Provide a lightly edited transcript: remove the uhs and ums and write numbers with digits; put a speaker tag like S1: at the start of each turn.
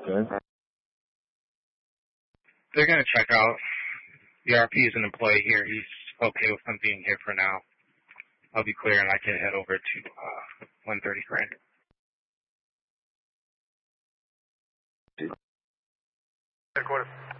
S1: Good.
S2: They're going to check out. The RP is an employee here. He's okay with him being here for now. I'll be clear and I can head over to 130 Grand.
S3: Quarter.